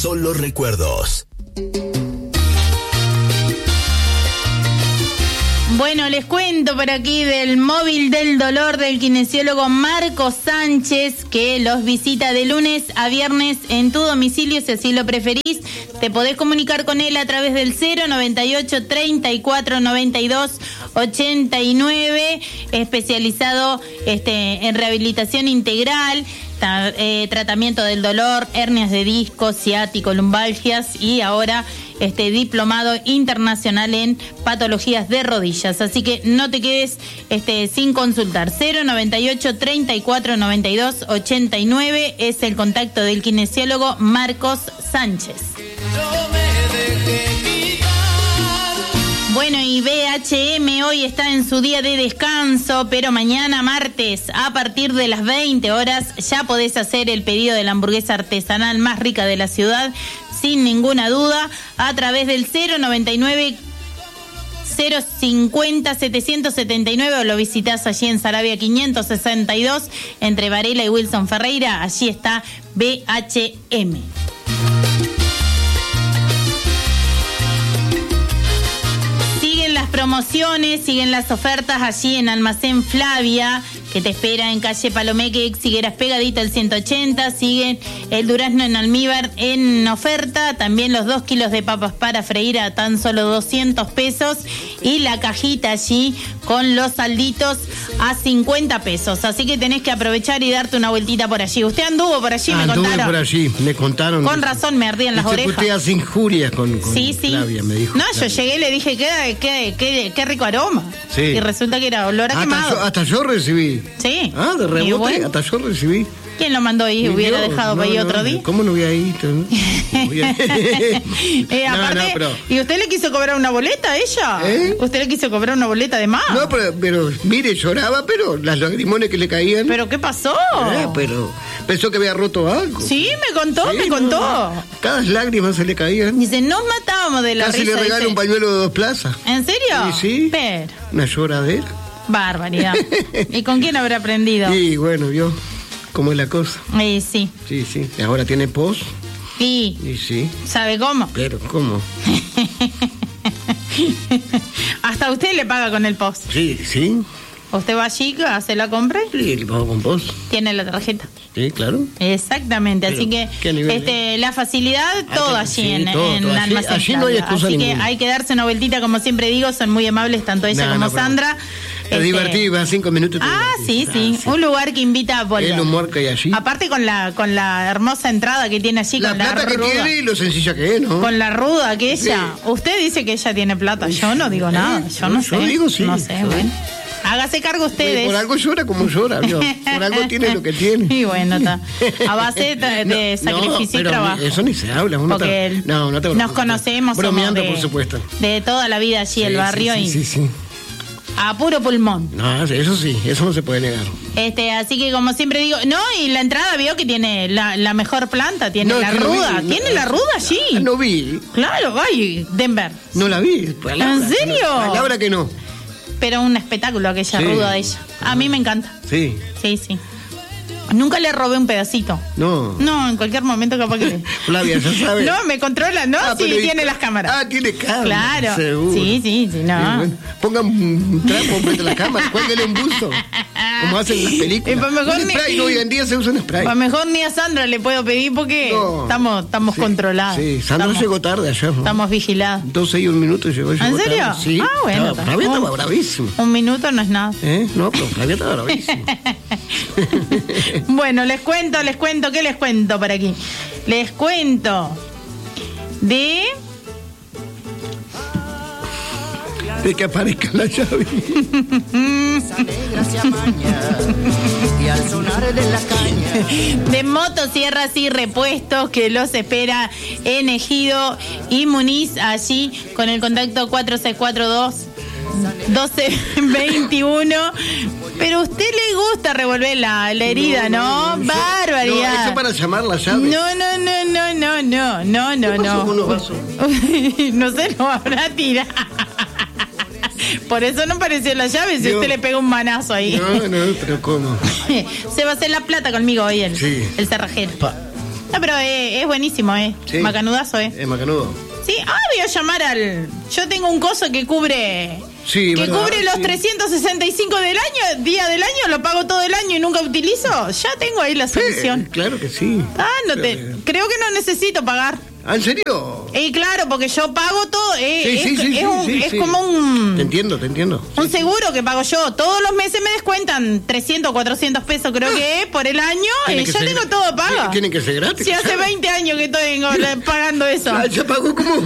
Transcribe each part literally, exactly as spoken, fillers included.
solo recuerdos. Bueno, les cuento por aquí del móvil del dolor del kinesiólogo Marcos Sánchez, que los visita de lunes a viernes en tu domicilio, si así lo preferís. Te podés comunicar con él a través del cero noventa y ocho, treinta y cuatro, noventa y dos, ochenta y nueve, especializado este, en rehabilitación integral, ta, eh, tratamiento del dolor, hernias de disco, ciático, lumbalgias y ahora este diplomado internacional en patologías de rodillas. Así que no te quedes este, sin consultar. cero noventa y ocho, treinta y cuatro, noventa y dos, ochenta y nueve es el contacto del kinesiólogo Marcos Sánchez. Bueno, y B H M hoy está en su día de descanso, pero mañana martes a partir de las veinte horas ya podés hacer el pedido de la hamburguesa artesanal más rica de la ciudad, sin ninguna duda, a través del cero noventa y nueve, cero cincuenta, setecientos setenta y nueve o lo visitás allí en Saravia quinientos sesenta y dos, entre Varela y Wilson Ferreira. Allí está B H M. Promociones, siguen las ofertas allí en Almacén Flavia, que te espera en calle Palomeque, Xigueras pegadito al ciento ochenta. Siguen el durazno en almíbar en oferta, también los dos kilos de papas para freír a tan solo doscientos pesos y la cajita allí con los salditos a cincuenta pesos. Así que tenés que aprovechar y darte una vueltita por allí. Usted anduvo por allí, ah, me contaron. Anduve por allí, me contaron. Con razón me ardían las orejas. Usted hace injurias con, con sí, sí. Flavia, me dijo. No, Flavia. Yo llegué y le dije, qué, qué, qué, qué rico aroma. Sí. Y resulta que era olor a hasta quemado. Yo, hasta yo recibí. Sí. Ah, de rebote, bueno. Hasta yo recibí. ¿Quién lo mandó ahí? ¿Hubiera yo, dejado no, para ir no, otro día? ¿Cómo no voy a ir? eh, aparte, no, no, pero... ¿y usted le quiso cobrar una boleta a ella? ¿Eh? ¿Usted le quiso cobrar una boleta de más? No, pero, pero mire, lloraba, pero las lagrimones que le caían. ¿Pero qué pasó? Eh, pero pensó que había roto algo. Sí, me contó, sí, me contó. No, cada lágrima se le caían. Dice, nos matábamos de la Casi risa. le regalo dice. un pañuelo de dos plazas. ¿En serio? Sí, sí. Pero... Una lloradera. Barbaridad. ¿Y con quién habrá aprendido? Sí, bueno, yo... ¿Cómo es la cosa? Eh, sí. Sí, sí. Ahora tiene pos. Y, y sí. ¿Sabe cómo? Pero, ¿cómo? Hasta usted le paga con el post. Sí, sí. ¿Usted va allí, hace la compra? Sí, le pago con post. Tiene la tarjeta. Sí, claro. Exactamente, pero, así que este, la facilidad, ah, todo allí sí, en, todo, en todo. la almacén. Allí no hay excusa así ninguna. que hay que darse una vueltita, como siempre digo, son muy amables tanto ella no, como no, Sandra. Es este... divertido, va cinco minutos. Ah, sí, sí, un lugar que invita a volver. El humor que hay allí. Aparte con la con la hermosa entrada que tiene allí, la con plata la que ruda. tiene y lo sencilla que es, ¿no? Con la ruda que ella. Sí. Usted dice que ella tiene plata, yo no digo nada, yo no, no sé. Yo digo sí. No sé, ¿sabes? bueno. Hágase cargo ustedes. Por algo llora como llora, ¿no? Por algo tiene lo que tiene. Y bueno, está. A base de, de no, sacrificio no, y trabajo. Eso ni se habla. Uno Porque te, no, no te nos conocemos. Bromeando, de, por supuesto. De toda la vida allí, sí, el barrio. Sí, y sí, sí. A puro pulmón. No, eso sí, eso no se puede negar. Este, así que como siempre digo, no, y la entrada vio que tiene la, la mejor planta, tiene no, la ruda, vi, tiene no, la ruda allí. No vi. Claro, ay, Denver. No la vi. Palabra, ¿en serio? Palabra que no. Pero un espectáculo aquella sí. ruda de ella. A mí me encanta. Sí. Sí, sí. Nunca le robé un pedacito. No. No, en cualquier momento capaz que le... Flavia, ya sabes. No, me controla, ¿no? Ah, sí, tiene y... las cámaras. Ah, tiene cámaras. Claro. Seguro. Sí, sí, sí, no. Sí, bueno. Pongan un trapo frente a la cámara, cuélguele un buzo. Como hacen las películas. Y pues mejor un spray, ni... no, hoy en día se usa un spray. Pues mejor ni a Sandra le puedo pedir porque no. estamos, estamos sí, controlados. Sí, Sandra estamos, llegó tarde ayer. ¿no? Estamos vigilados. doce y un minuto llegó. llegó ¿En serio? Tarde. Sí. Ah, bueno. Estaba, Flavia estaba bravísimo. Un minuto no es nada. ¿Eh? No, pero Flavia estaba bravísimo. Bueno, les cuento, les cuento, ¿qué les cuento por aquí? Les cuento de... De que aparezca la llave. De motosierras y repuestos que los espera en Ejido y Muniz, allí con el contacto cuatro seis cuatro dos doce veintiuno. Pero a usted le gusta revolver la, la herida, ¿no? no, no Barbaridad. No, eso para llamar la llave. No, no, no, no, no, no, no, no, no. Unos vasos? No se lo habrá tirado. Por eso no pareció la llave, si no. Usted le pega un manazo ahí. No, no, pero ¿cómo? Se va a hacer la plata conmigo hoy el, sí. el cerrajero. Pa. No, pero eh, es buenísimo, ¿eh? Sí. Macanudazo, ¿eh? Es macanudo. Sí, ah, voy a llamar al... Yo tengo un coso que cubre... Sí, que ¿verdad? cubre los Sí. trescientos sesenta y cinco del año, día del año, lo pago todo el año y nunca utilizo. Ya tengo ahí la solución. Sí, claro que sí. Ah, no te... Creo que no necesito pagar. ¿Ah, en serio? Y claro, porque yo pago todo. Eh, Sí, es sí, sí, es, sí, un- sí, es sí. como un... Te entiendo, te entiendo. Un Sí. seguro que pago yo. Todos los meses me descuentan trescientos, cuatrocientos pesos, creo que es, por el año. Tiene Y que ya ser- tengo todo pago. Tiene que ser gratis. Si hace ¿sabes? veinte años que estoy en- pagando eso. Ah, ya pagó como.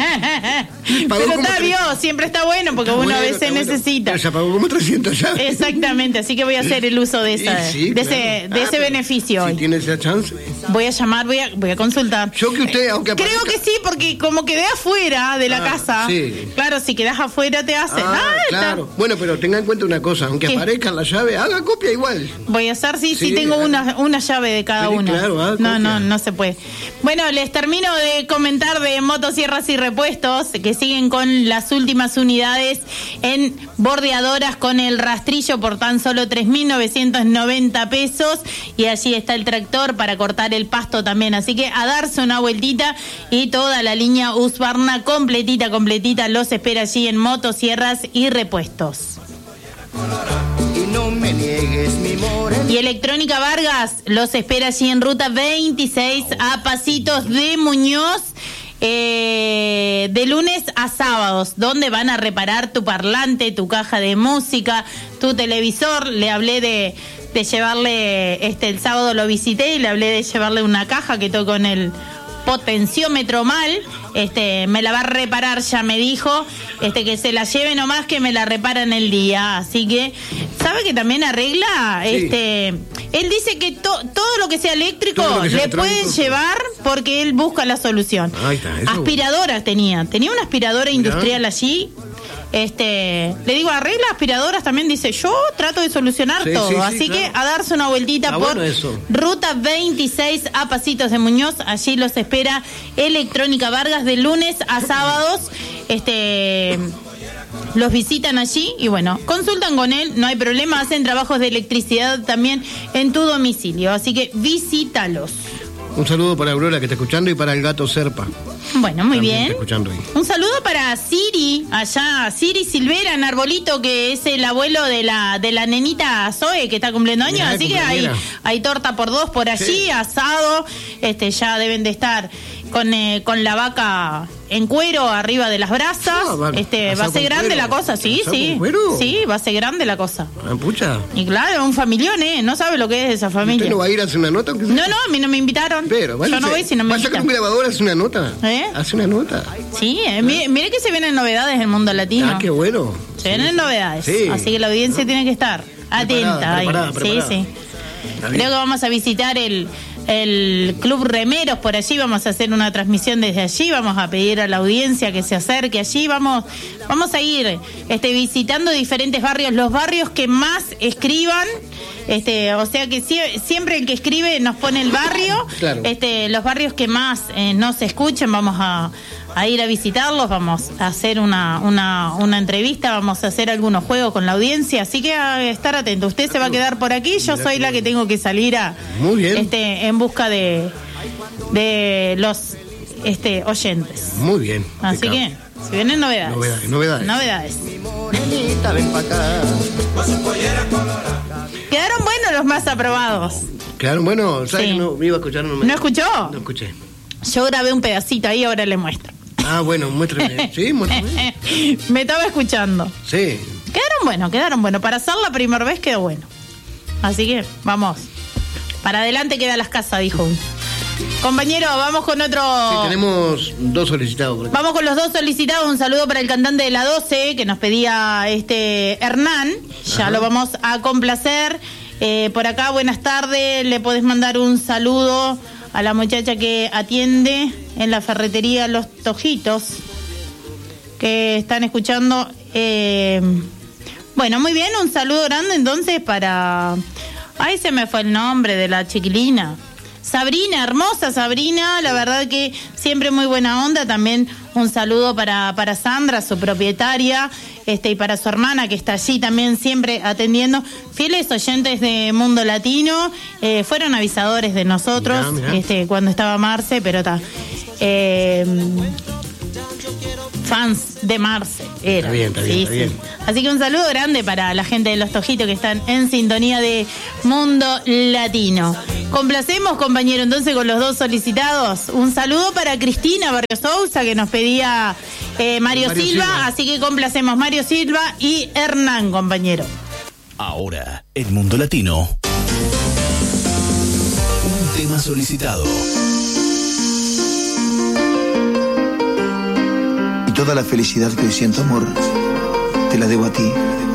Pero como está tres- bien, siempre está bueno porque uno Bueno, a veces está bueno. necesita. Pero ya pagó como trescientos ya. Exactamente, así que voy a hacer el uso de, esa, Y sí, de claro. ese, de Ah, ese pero beneficio Si hoy. tiene esa chance. Voy a llamar, voy a, voy a consultar. Yo que usted, aunque Creo aparezca- que sí, porque como quedé afuera de la Ah, casa, sí. claro, si quedás afuera te hacen. Ah, Ah, está. claro. Bueno, pero tenga en cuenta una cosa, aunque ¿Qué? aparezca la llave, haga copia igual. Voy a hacer, sí, sí, Sí, tengo ah. una, una llave de cada Sí, uno. claro, ah, no, copia. no, no se puede. Bueno, les termino de comentar de motosierras y repuestos que siguen con las últimas unidades en bordeadoras con el rastrillo por tan solo tres mil novecientos noventa pesos y allí está el tractor para cortar el pasto también. Así que a darse una vueltita y toda la línea Husqvarna completita, completita los espera allí en motosierras y repuestos. Y no me niegues mi morena. Y Electrónica Vargas los espera allí en ruta veintiséis a Pasitos de Muñoz, eh, de lunes a sábados, donde van a reparar tu parlante, tu caja de música, tu televisor. Le hablé de, de llevarle, este el sábado lo visité y le hablé de llevarle una caja que estoy con el potenciómetro mal, este, me la va a reparar, ya me dijo, este, que se la lleve nomás, que me la repara en el día. Así que, ¿sabe que también arregla? Sí. Este, él dice que to- todo lo que sea eléctrico Todo lo que sea le electrónico, pueden sí. llevar porque él busca la solución. Ahí está, eso. Aspiradoras tenía, tenía una aspiradora industrial allí. Este, le digo, arregla aspiradoras también, dice, yo trato de solucionar Sí, todo, sí, sí, así claro. que a darse una vueltita Está por bueno eso. ruta veintiséis a Pasitos de Muñoz, allí los espera Electrónica Vargas de lunes a sábados, este, los visitan allí y bueno, consultan con él, no hay problema, hacen trabajos de electricidad también en tu domicilio, así que visítalos. Un saludo para Aurora que está escuchando y para el gato Serpa. Bueno, muy También bien. está escuchando ahí. Un saludo para Siri, allá, Siri Silvera en Arbolito, que es el abuelo de la de la nenita Zoe, que está cumpliendo años. Mirá, Así que hay, cumpleañera. hay torta por dos por allí, Sí. asado. Este, ya deben de estar con, eh, con la vaca en cuero arriba de las brasas. Ah, va- este, va a asado ser con grande cuero. la cosa, sí, ¿Asado sí. con cuero? Sí, va a ser grande la cosa. Ah, pucha. Y claro, un familión, ¿eh? No sabe lo que es esa familia. ¿Usted no va a ir a hacer una nota? aunque sea? No, no, a mí no me invitaron. Pero, Yo váyase. no voy si no me Vaya con invitan. un grabador, hace una nota. ¿Eh? Hace una nota. Sí, eh, mire, mire que se vienen novedades en el mundo latino. Ah, qué bueno. Se vienen novedades. Sí. Así que la audiencia tiene que estar atenta. ahí. preparada, sí, preparada. sí. Está bien. Creo que vamos a visitar el, el Club Remeros por allí. Vamos a hacer una transmisión desde allí. Vamos a pedir a la audiencia que se acerque allí. Vamos, vamos a ir este, visitando diferentes barrios, los barrios que más escriban. Este, o sea que sie- siempre el que escribe nos pone el barrio. Claro. Este, los barrios que más eh, no se escuchen, vamos a, a ir a visitarlos, vamos a hacer una, una, una entrevista, vamos a hacer algunos juegos con la audiencia, así que a estar atento. Usted se va a quedar por aquí, yo soy la que tengo que salir a Muy bien. este en busca de de los este oyentes. Muy bien. Así que impecable. se vienen novedades. Novedades, novedades. Novedades. Morenita, ven pa' acá. Quedaron buenos los más aprobados. Claro, bueno, ¿sabes Sí. que no me iba a escuchar? No, me... ¿No escuchó? No escuché. Yo grabé un pedacito ahí, ahora le muestro. Ah, bueno, muéstrame. Sí, muéstrame. Me estaba escuchando. Sí. Quedaron buenos, quedaron buenos. Para hacer la primera vez quedó bueno. Así que, vamos. Para adelante queda las casas, dijo uno. Compañero, vamos con otro... Sí, tenemos dos solicitados. por aquí. Vamos con los dos solicitados. Un saludo para el cantante de la doce que nos pedía este Hernán. Ya Ajá. lo vamos a complacer. Eh, por acá, buenas tardes. Le podés mandar un saludo a la muchacha que atiende en la ferretería Los Tojitos, que están escuchando. Eh, bueno, muy bien. Un saludo grande entonces para... Ay, se me fue el nombre de la chiquilina. Sabrina, hermosa Sabrina, la verdad que siempre muy buena onda. También un saludo para, para Sandra, su propietaria, este, y para su hermana que está allí también siempre atendiendo. Fieles oyentes de Mundo Latino, eh, fueron avisadores de nosotros, mirá, mirá. Este, cuando estaba Marce, pero está... Eh, fans de Marce era. Está bien, está bien, sí, está sí. bien. Así que un saludo grande para la gente de Los Tojitos que están en sintonía de Mundo Latino. Complacemos, compañero, entonces con los dos solicitados. Un saludo para Cristina Barrio Sousa que nos pedía eh, Mario, Mario Silva, Silva, así que complacemos Mario Silva y Hernán, compañero. Ahora, en Mundo Latino, un tema solicitado. Toda la felicidad que hoy siento, amor, te la debo a ti.